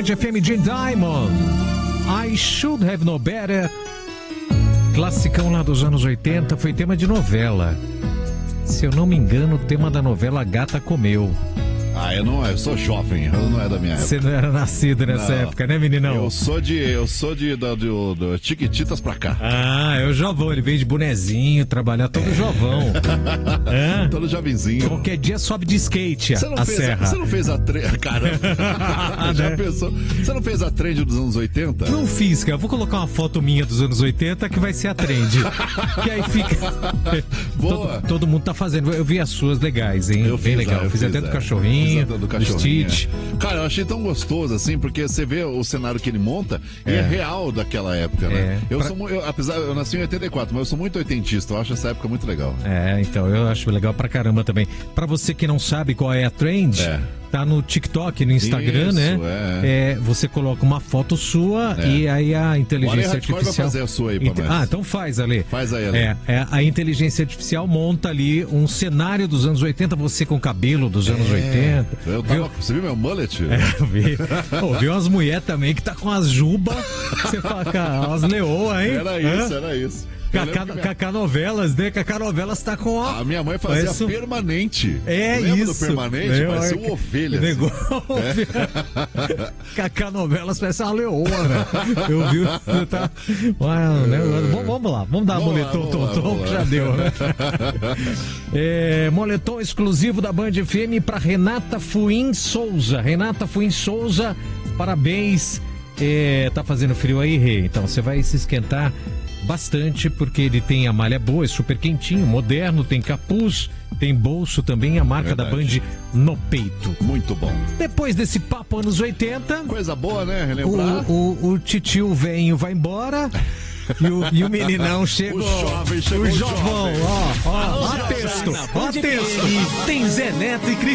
Band FM Jane Diamond. I Should Have Known Better. Classicão lá dos anos 80, foi tema de novela. Se eu não me engano, o tema da novela Gata Comeu. Eu sou jovem, eu não é da minha época. Você não era nascido nessa época, né, meninão? Eu sou do Chiquititas pra cá. É o Jovão, ele veio de bonezinho, trabalhar todo Jovão. Todo jovenzinho. Qualquer dia sobe de skate a serra. Você não fez a trend, cara? Já pensou? Você não fez a trend dos anos 80? Não fiz, cara. Vou colocar uma foto minha dos anos 80 que vai ser a trend. Que aí fica... Boa. Todo mundo tá fazendo. Eu vi as suas legais, hein? Bem legal. Eu fiz até do cachorrinho. Do Stitch. Cara, eu achei tão gostoso assim, porque você vê o cenário que ele monta e é real daquela época, né? Eu nasci em 84, mas eu sou muito oitentista, eu acho essa época muito legal. Então, eu acho legal pra caramba também. Pra você que não sabe qual é a trend, tá no TikTok, no Instagram, isso, né? Você coloca uma foto sua e aí a inteligência artificial... vai fazer a sua aí pra nós. Então faz, Ale. Faz aí, Ale. A inteligência artificial monta ali um cenário dos anos 80, você com cabelo dos anos 80. Você viu meu mullet? Eu vi. Vi umas mulheres também que tá com as jubas, você fala, cara, umas leoas, hein? Era isso. Cacá Novelas, né? Cacá Novelas tá com a minha mãe fazia permanente. Lembra isso. Do permanente? Parecia uma ovelha. Cacá Novelas parece uma leoa, velho. Eu vi. Vamos lá, vamos dar moletom, que já deu, né? Moletom exclusivo da Band FM pra Renata Fuim Souza. Renata Fuim Souza, parabéns. Tá fazendo frio aí, Rê? Então você vai se esquentar bastante, porque ele tem a malha boa, é super quentinho, moderno, tem capuz, tem bolso também, a marca da Band no peito. Muito bom. Depois desse papo anos 80... Coisa boa, né? Relembrar. O titio velho vai embora... E o meninão chegou. O jovão, ó texto. Tem Zé Neto e Cris.